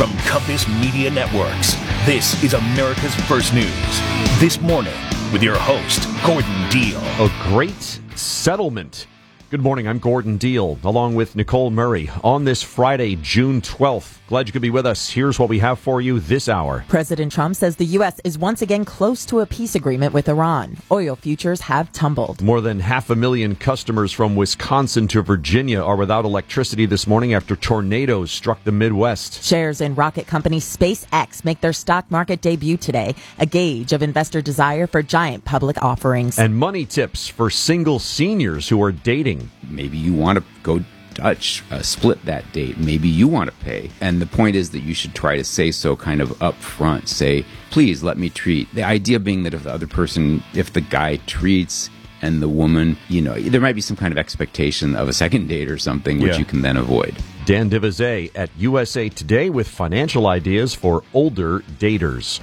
From Compass Media Networks, this is America's First News. This morning, with your host, Gordon Deal. A great settlement. Good morning, I'm Gordon Deal, along with Nicole Murray, on this Friday, June 12th. Glad you could be with us. Here's what we have for you this hour. President Trump says the U.S. is once again close to a peace agreement with Iran. Oil futures have tumbled. More than 500,000 customers from Wisconsin to Virginia are without electricity this morning after tornadoes struck the Midwest. Shares in rocket company SpaceX make their stock market debut today, a gauge of investor desire for giant public offerings. And money tips for single seniors who are dating. Maybe you want to go Dutch, split that date. Maybe you want to pay. And the point is that you should try to say so kind of up front. Say, please let me treat. The idea being that if the other person, if the guy treats and the woman, there might be some kind of expectation of a second date or something, which you can then avoid. Dan Divizet at USA Today with financial ideas for older daters.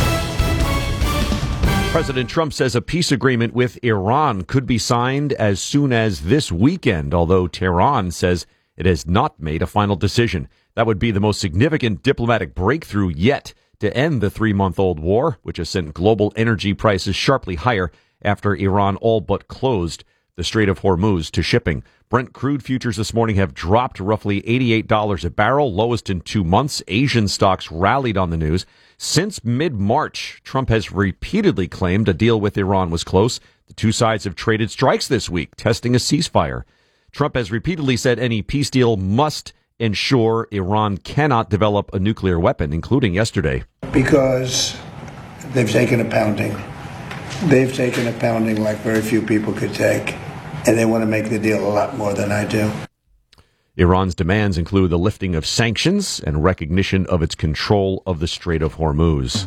President Trump says a peace agreement with Iran could be signed as soon as this weekend, although Tehran says it has not made a final decision. That would be the most significant diplomatic breakthrough yet to end the 3-month-old war, which has sent global energy prices sharply higher after Iran all but closed the Strait of Hormuz to shipping. Brent crude futures this morning have dropped roughly $88 a barrel, lowest in 2 months. Asian stocks rallied on the news. Since mid-March, Trump has repeatedly claimed a deal with Iran was close. The two sides have traded strikes this week, testing a ceasefire. Trump has repeatedly said any peace deal must ensure Iran cannot develop a nuclear weapon, including yesterday. Because they've taken a pounding. They've taken a pounding like very few people could take. And they want to make the deal a lot more than I do. Iran's demands include the lifting of sanctions and recognition of its control of the Strait of Hormuz.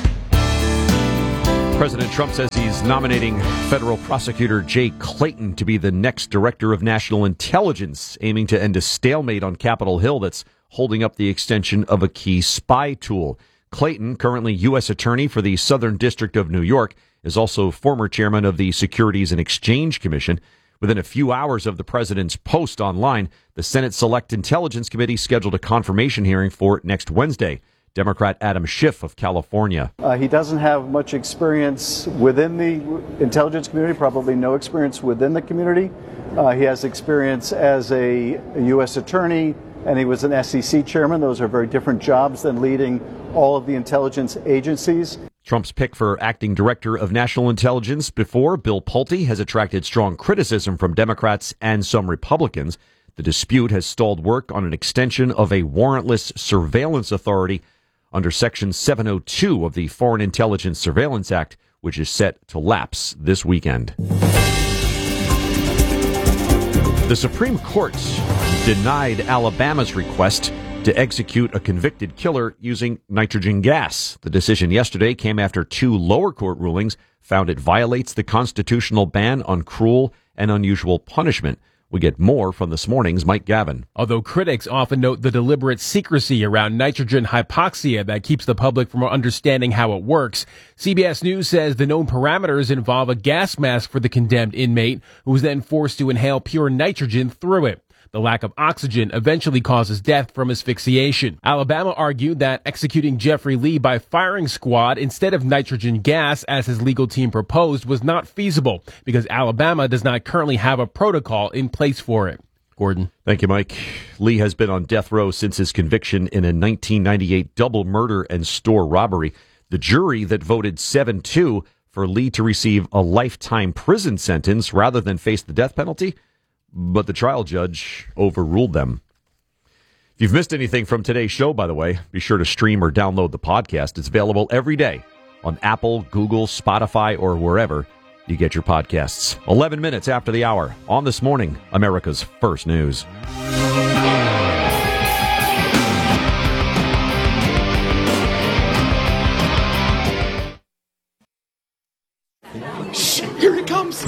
President Trump says he's nominating federal prosecutor Jay Clayton to be the next director of national intelligence, aiming to end a stalemate on Capitol Hill that's holding up the extension of a key spy tool. Clayton, currently U.S. Attorney for the Southern District of New York, is also former chairman of the Securities and Exchange Commission. Within a few hours of the president's post online, the Senate Select Intelligence Committee scheduled a confirmation hearing for next Wednesday. Democrat Adam Schiff of California. He doesn't have much experience within the intelligence community, probably no experience within the community. He has experience as a U.S. attorney, and he was an SEC chairman. Those are very different jobs than leading all of the intelligence agencies. Trump's pick for acting director of national intelligence before, Bill Pulte, has attracted strong criticism from Democrats and some Republicans. The dispute has stalled work on an extension of a warrantless surveillance authority under Section 702 of the Foreign Intelligence Surveillance Act, which is set to lapse this weekend. The Supreme Court denied Alabama's request to execute a convicted killer using nitrogen gas. The decision yesterday came after two lower court rulings found it violates the constitutional ban on cruel and unusual punishment. We get more from this morning's Mike Gavin. Although critics often note the deliberate secrecy around nitrogen hypoxia that keeps the public from understanding how it works, CBS News says the known parameters involve a gas mask for the condemned inmate who was then forced to inhale pure nitrogen through it. The lack of oxygen eventually causes death from asphyxiation. Alabama argued that executing Jeffrey Lee by firing squad instead of nitrogen gas, as his legal team proposed, was not feasible because Alabama does not currently have a protocol in place for it. Gordon. Thank you, Mike. Lee has been on death row since his conviction in a 1998 double murder and store robbery. The jury that voted 7-2 for Lee to receive a lifetime prison sentence rather than face the death penalty, but the trial judge overruled them. If you've missed anything from today's show, by the way, be sure to stream or download the podcast. It's available every day on Apple, Google, Spotify, or wherever you get your podcasts. 11 minutes after the hour on This Morning, America's First News. Shh, here it comes.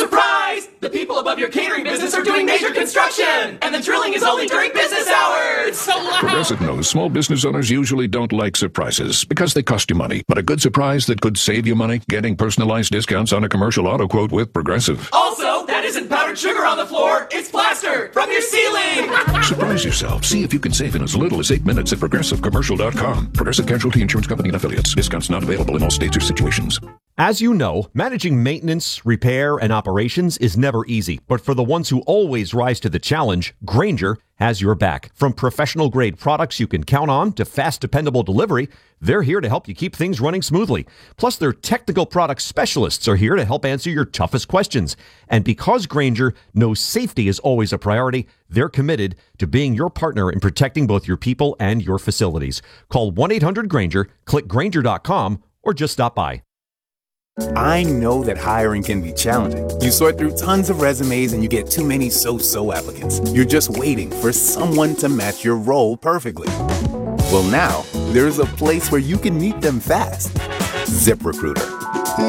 Surprise! The people above your catering business are doing major construction, and the drilling is only during business hours. It's so loud. Progressive knows small business owners usually don't like surprises because they cost you money. But a good surprise that could save you money? Getting personalized discounts on a commercial auto quote with Progressive. Also, that isn't powdered sugar on the floor. It's plaster from your ceiling. Surprise yourself. See if you can save in as little as 8 minutes at ProgressiveCommercial.com. Progressive Casualty Insurance Company and Affiliates. Discounts not available in all states or situations. As you know, managing maintenance, repair, and operations is never easy. But for the ones who always rise to the challenge, Grainger has your back. From professional-grade products you can count on to fast, dependable delivery, they're here to help you keep things running smoothly. Plus, their technical product specialists are here to help answer your toughest questions. And because Grainger knows safety is always a priority, they're committed to being your partner in protecting both your people and your facilities. Call 1-800-GRAINGER, click Grainger.com, or just stop by. I know that hiring can be challenging. You sort through tons of resumes and you get too many so-so applicants. You're just waiting for someone to match your role perfectly. Well, now, there's a place where you can meet them fast. ZipRecruiter.